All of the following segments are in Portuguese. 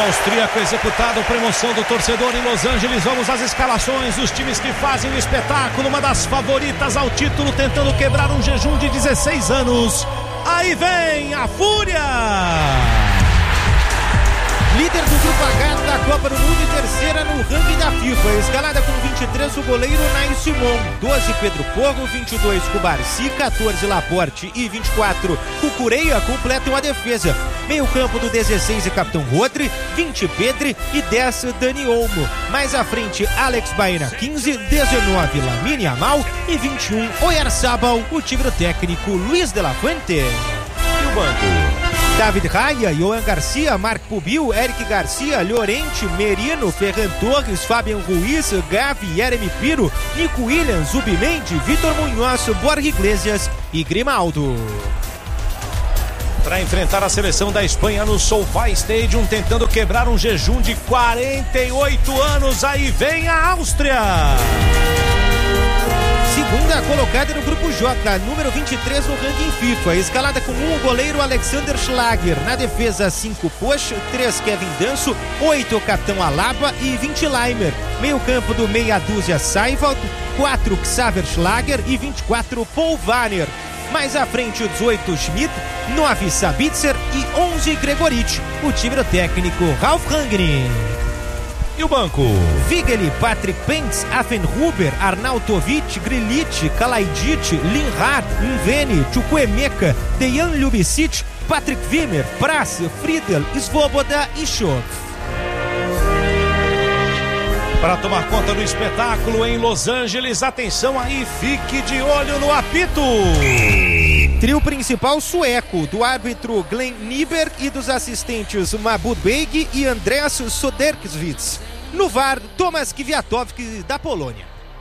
austríaco executado para emoção do torcedor em Los Angeles. Vamos às escalações dos times que fazem o espetáculo. Uma das favoritas ao título, tentando quebrar um jejum de 16 anos. Aí vem a Fúria! Líder do Grupo H da Copa do Mundo e terceira no ranking da FIFA. Escalada com 23 o goleiro Nai Simon, 12 Pedro Porro, 22 Cubarci, 14 Laporte e 24 Cucureia completam a defesa. Meio campo do 16 e capitão Rodri, 20 Pedri e 10 Dani Olmo. Mais à frente Alex Baena, 15, 19 Lamine Yamal e 21 Oyarzabal, o time do técnico Luiz de la Fuente. E o banco? David Raya, Johan Garcia, Marco Pubil, Eric Garcia, Llorente, Merino, Ferran Torres, Fabian Ruiz, Gavi, Jeremy Piro, Nico Williams, Zubimendi, Vitor Munhoz, Borja Iglesias e Grimaldo. Para enfrentar a seleção da Espanha no SoFi Stadium, tentando quebrar um jejum de 48 anos, aí vem a Áustria! Segunda colocada no Grupo J, número 23 no ranking FIFA. Escalada com o goleiro Alexander Schlager. Na defesa, 5 Poch, 3 Kevin Danso, 8 capitão Alaba e 20 Leimer. Meio campo do meia dúzia Seiwald, 4 Xaver Schlager e 24 Paul Warner. Mais à frente, o 18 Schmidt, 9 Sabitzer e 11 Gregoritsch. O time do técnico Ralf Rangnick. E o banco? Vigeli, Patrick Pentz, Affenhuber, Arnautovic, Grilic, Kalajdzic, Linhart, Nveni, Chukwuemeka, Dejan Ljubicic, Patrick Wimmer, Pras, Friedel, Svoboda e Schott. Para tomar conta do espetáculo em Los Angeles, atenção aí, fique de olho no apito. Trio principal sueco, do árbitro Glenn Nyberg e dos assistentes Mabud Beig e Andreas Soderkvist. No VAR, Tomasz Kwiatkowski, da Polônia.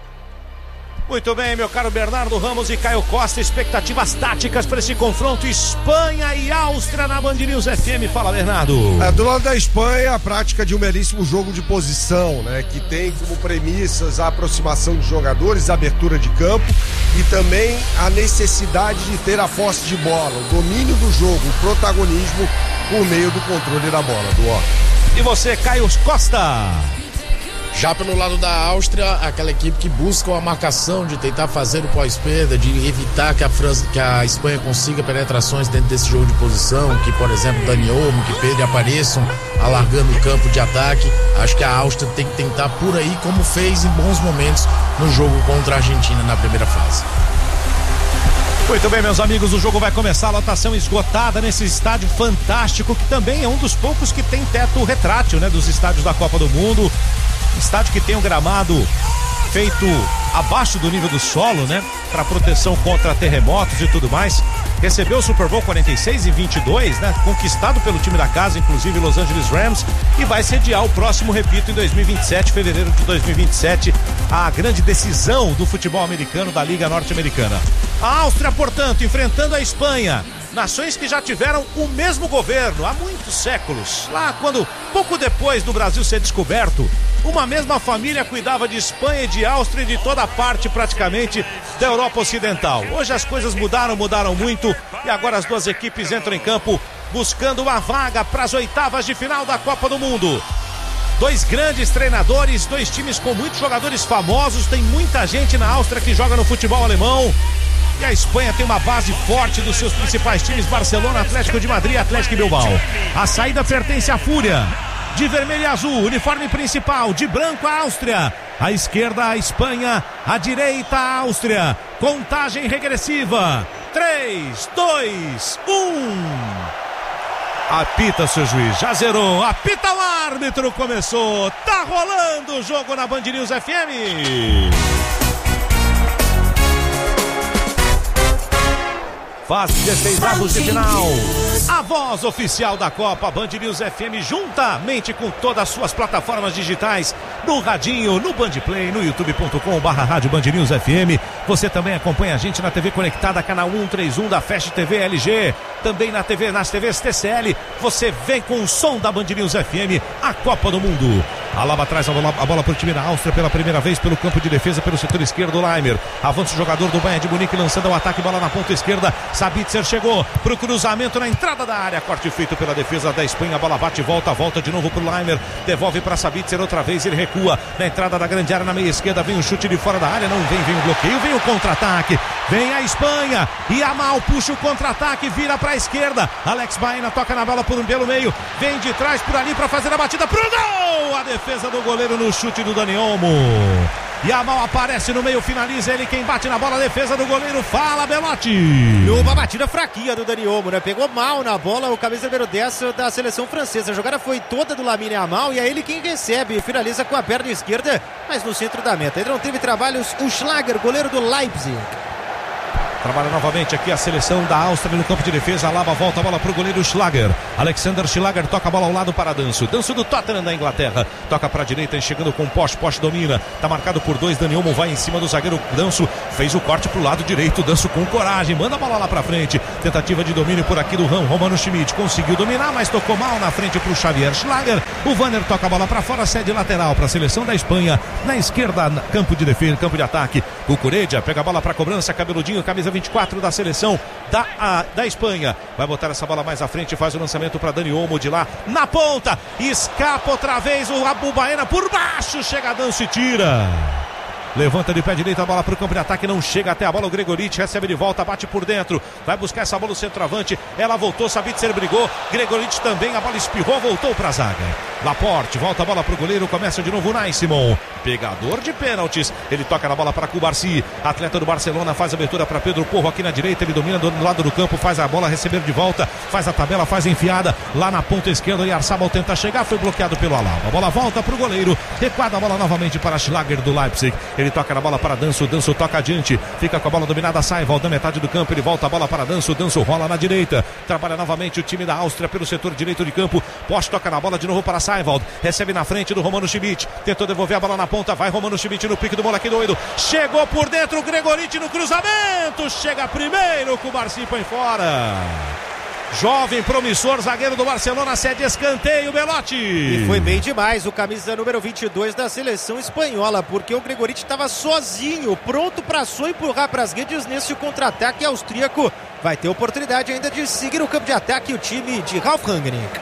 Muito bem, meu caro Bernardo Ramos e Caio Costa, expectativas táticas para esse confronto Espanha e Áustria na Band News FM. Fala, Bernardo. Do lado da Espanha, a prática de um belíssimo jogo de posição, né, que tem como premissas a aproximação de jogadores, a abertura de campo e também a necessidade de ter a posse de bola, o domínio do jogo, o protagonismo por meio do controle da bola, do ó. E você, Caio Costa? Já pelo lado da Áustria, aquela equipe que busca a marcação, de tentar fazer o pós-perda, de evitar que a Espanha consiga penetrações dentro desse jogo de posição, que, por exemplo, Dani Olmo, que Pedro apareçam alargando o campo de ataque. Acho que a Áustria tem que tentar por aí, como fez em bons momentos no jogo contra a Argentina na primeira fase. Muito bem, meus amigos, o jogo vai começar, a lotação esgotada nesse estádio fantástico, que também é um dos poucos que tem teto retrátil, né, dos estádios da Copa do Mundo. Estádio que tem um gramado feito abaixo do nível do solo, né? Para proteção contra terremotos e tudo mais. Recebeu o Super Bowl 46 e 22, né? Conquistado pelo time da casa, inclusive Los Angeles Rams, e vai sediar o próximo, repito, em 2027, fevereiro de 2027, a grande decisão do futebol americano da Liga Norte-Americana. A Áustria, portanto, enfrentando a Espanha. Nações que já tiveram o mesmo governo há muitos séculos. Lá quando, pouco depois do Brasil ser descoberto, uma mesma família cuidava de Espanha e de Áustria e de toda a parte praticamente da Europa Ocidental. Hoje as coisas mudaram muito, e agora as duas equipes entram em campo buscando uma vaga para as oitavas de final da Copa do Mundo. Dois grandes treinadores, dois times com muitos jogadores famosos, tem muita gente na Áustria que joga no futebol alemão. E a Espanha tem uma base forte dos seus principais times, Barcelona, Atlético de Madrid e Atlético Bilbao. A saída pertence à Fúria. De vermelho e azul, uniforme principal, de branco a Áustria. À esquerda a Espanha, à direita a Áustria. Contagem regressiva. 3, 2, 1. Apita, seu juiz, já zerou. Apita o árbitro, começou. Tá rolando o jogo na Band News FM. Faz 16 avos de final. A voz oficial da Copa, Band News FM, juntamente com todas as suas plataformas digitais, no radinho, no Bandplay, no youtube.com/rádio Band News FM, Você também acompanha a gente na TV conectada, canal 131 da Fast TV LG, também nas TVs TCL. Você vem com o som da Band News FM, a Copa do Mundo. Alaba traz a bola para o time da Áustria pela primeira vez pelo campo de defesa, pelo setor esquerdo. Laimer avança o jogador do Bayern de Munique, lançando o ataque, bola na ponta esquerda. Sabitzer chegou para o cruzamento na entrada da área, corte feito pela defesa da Espanha. A bola bate e volta de novo para o Laimer, devolve para Sabitzer outra vez. Ele recua na entrada da grande área, na meia esquerda. Vem um chute de fora da área, não vem o bloqueio, vem o contra-ataque. Vem a Espanha e Yamal puxa o contra-ataque, vira para a esquerda. Alex Baena toca na bola pelo meio, vem de trás por ali para fazer a batida pro gol. A defesa do goleiro no chute do Dani Olmo. Yamal aparece no meio, finaliza, ele quem bate na bola, a defesa do goleiro. Fala, Belotti. Uma batida fraquinha do Dani Olmo, né? Pegou mal na bola o camisa número 10 da seleção francesa. A jogada foi toda do Lamine Yamal e é ele quem recebe, finaliza com a perna esquerda, mas no centro da meta. Ele não teve trabalhos, o Schlager, goleiro do Leipzig. Trabalha novamente aqui a seleção da Áustria no campo de defesa. Alaba volta a bola para o goleiro Schlager. Alexander Schlager toca a bola ao lado para Danso. Danso do Tottenham da Inglaterra. Toca para a direita, chegando com Posch. Posch domina. Está marcado por 2. Dani Olmo vai em cima do zagueiro. Danso fez o corte para o lado direito. Danso com coragem. Manda a bola lá para frente. Tentativa de domínio por aqui do Romano Schmidt. Conseguiu dominar, mas tocou mal na frente para o Xavier Schlager. O Vanner toca a bola para fora. Cede lateral para a seleção da Espanha. Na esquerda, campo de defesa, campo de ataque. O Curedia pega a bola para cobrança. Cabeludinho, camisa 24 da seleção da Espanha. Vai botar essa bola mais à frente, faz o lançamento para Dani Olmo de lá na ponta. Escapa outra vez o Abu Baena por baixo. Chega Danso e tira. Levanta de pé direito a bola para o campo de ataque, não chega até a bola. O Gregoric recebe de volta, bate por dentro. Vai buscar essa bola o centroavante. Ela voltou, Sabitzer brigou. Gregoric também, a bola espirrou, voltou para a zaga. Laporte, volta a bola para o goleiro, começa de novo o Naissimon. Pegador de pênaltis. Ele toca na bola para Cubarsi. Atleta do Barcelona, faz a abertura para Pedro Porro aqui na direita. Ele domina do lado do campo, faz a bola receber de volta. Faz a tabela, faz a enfiada. Lá na ponta esquerda, e Arsabal tenta chegar, foi bloqueado pelo Alaba. A bola volta para o goleiro. Recuada a bola novamente para Schlager do Leipzig. Ele toca na bola para Danso, Danso toca adiante, fica com a bola dominada, Saival da metade do campo, ele volta a bola para Danso, Danso rola na direita, trabalha novamente o time da Áustria pelo setor direito de campo. Posch toca na bola de novo para Saival, recebe na frente do Romano Schmidt, tentou devolver a bola na ponta, vai Romano Schmidt no pique do moleque doido, chegou por dentro o Gregoric no cruzamento, chega primeiro com o Barci, põe fora. Jovem, promissor, zagueiro do Barcelona, cede escanteio, Belotti. E foi bem demais o camisa número 22 da seleção espanhola, porque o Gregoric estava sozinho, pronto para só empurrar para as redes nesse contra-ataque austríaco. Vai ter oportunidade ainda de seguir o campo de ataque o time de Ralf Rangnick.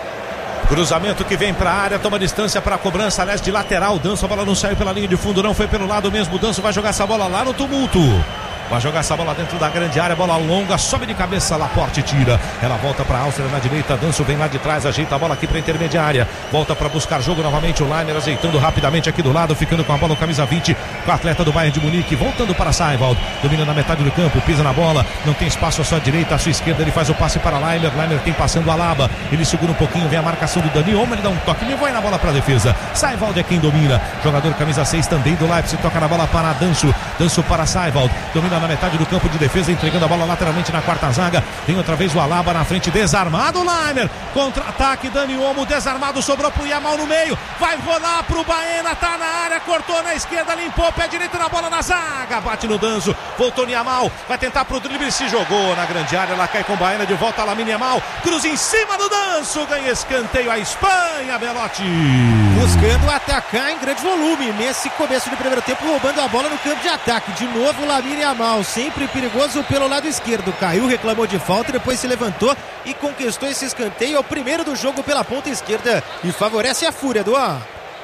Cruzamento que vem para a área, toma distância para a cobrança, aliás, de lateral. Danso, a bola não saiu pela linha de fundo, não foi pelo lado mesmo. Danso vai jogar essa bola lá no tumulto. Vai jogar essa bola dentro da grande área, bola longa, sobe de cabeça, Laporte tira. Ela volta para a Áustria na direita, Danso vem lá de trás, ajeita a bola aqui para a intermediária. Volta para buscar jogo novamente, o Laimer ajeitando rapidamente aqui do lado, ficando com a bola, o camisa 20, com o atleta do Bayern de Munique, voltando para Saival, domina na metade do campo, pisa na bola, não tem espaço à sua direita, à sua esquerda, ele faz o passe para Laimer, Laimer tem passando a Alaba, ele segura um pouquinho, vem a marcação do Dani Olmo, ele dá um toque, ele vai na bola para a defesa. Saival é quem domina, jogador camisa 6 também do Leipzig, toca na bola para Danso, Danso para Saival, domina na metade do campo de defesa, entregando a bola lateralmente na quarta zaga. Tem outra vez o Alaba na frente, desarmado, Laimer, contra-ataque, Dani Olmo desarmado, sobrou pro Yamal no meio, vai rolar pro Baena, tá na área, cortou na esquerda, limpou, pé direito na bola na zaga, bate no Danso, voltou no Yamal, vai tentar pro drible, se jogou na grande área, ela cai com o Baena, de volta a Lamine Yamal, cruza em cima do Danso, ganha escanteio a Espanha, Belotti. Buscando atacar em grande volume, nesse começo do primeiro tempo, roubando a bola no campo de ataque, de novo Lamine Yamal, sempre perigoso pelo lado esquerdo, caiu, reclamou de falta, depois se levantou e conquistou esse escanteio, é o primeiro do jogo pela ponta esquerda e favorece a fúria do A.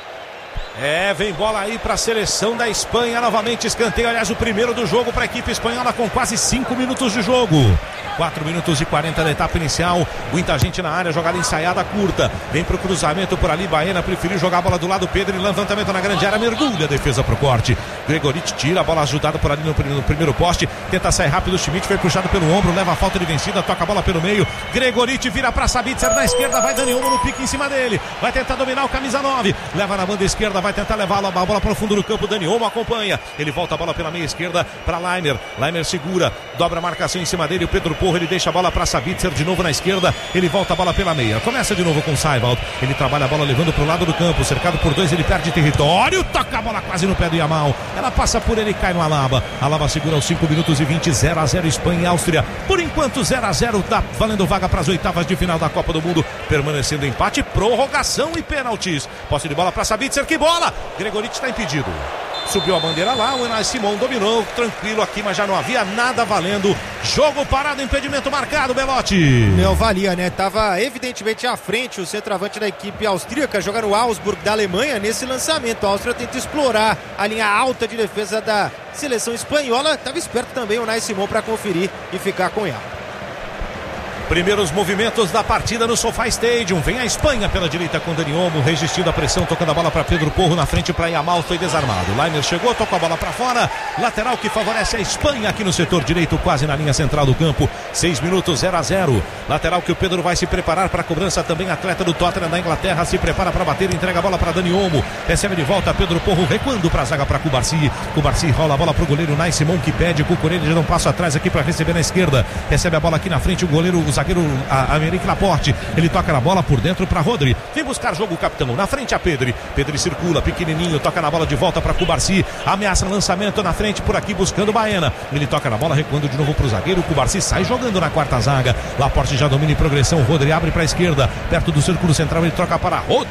Vem bola aí para a seleção da Espanha, novamente escanteio, aliás o primeiro do jogo para a equipe espanhola com quase 5 minutos de jogo. 4 minutos e 40 da etapa inicial, muita gente na área, jogada ensaiada curta, vem pro cruzamento por ali, Baena preferiu jogar a bola do lado, Pedro, levantamento na grande área, mergulha a defesa pro corte, Gregoric tira a bola ajudada por ali no primeiro poste, tenta sair rápido, Schmidt foi puxado pelo ombro, leva a falta de vencida, toca a bola pelo meio, Gregoric vira para Sabitzer na esquerda, vai Dani Olmo no pique em cima dele, vai tentar dominar o camisa 9, leva na banda esquerda, vai tentar levar a bola para o fundo do campo. Dani Olmo acompanha. Ele volta a bola pela meia esquerda para Laimer. Laimer segura, dobra a marcação em cima dele. O Pedro Porro, ele deixa a bola para Sabitzer de novo na esquerda. Ele volta a bola pela meia. Começa de novo com o Seiwald. Ele trabalha a bola levando para o lado do campo. Cercado por 2, ele perde território. Toca a bola quase no pé do Yamal. Ela passa por ele e cai no Alaba. Alaba segura aos 5 minutos e 20. 0-0 Espanha e Áustria. Por enquanto 0-0, tá valendo vaga para as oitavas de final da Copa do Mundo. Permanecendo empate, prorrogação e pênaltis. Posse de bola para Sabitzer. Que bola! Gregoric está impedido. Subiu a bandeira lá, o Unai Simon dominou, tranquilo aqui, mas já não havia nada valendo. Jogo parado, impedimento marcado, Belotti. Não valia, né? Tava evidentemente à frente o centroavante da equipe austríaca, jogando o Augsburg da Alemanha nesse lançamento. A Áustria tenta explorar a linha alta de defesa da seleção espanhola. Tava esperto também o Unai Simon para conferir e ficar com ela. Primeiros movimentos da partida no SoFi Stadium. Vem a Espanha pela direita com Dani Olmo, resistindo a pressão, tocando a bola para Pedro Porro, na frente para Yamal, foi desarmado. Laimer chegou, tocou a bola para fora. Lateral que favorece a Espanha aqui no setor direito, quase na linha central do campo. 6 minutos, 0-0. Lateral que o Pedro vai se preparar para a cobrança também. Atleta do Tottenham da Inglaterra se prepara para bater, entrega a bola para Dani Olmo. Recebe de volta Pedro Porro, recuando para a zaga para Cubarsi. Cubarsi rola a bola para o goleiro Unai Simon, que pede. Cucurella já dá um passo atrás aqui para receber na esquerda. Recebe a bola aqui na frente o goleiro, o zagueiro Américo Laporte. Ele toca na bola por dentro para Rodri. Vem buscar jogo o capitão. Na frente a Pedri. Pedri circula, pequenininho, toca na bola de volta para Cubarsi. Ameaça lançamento na frente por aqui buscando Baena. Ele toca na bola, recuando de novo para o zagueiro. Cubarsi sai jogando na quarta zaga. Laporte já domina em progressão. Rodri abre para a esquerda, perto do círculo central. Ele troca para Rodri.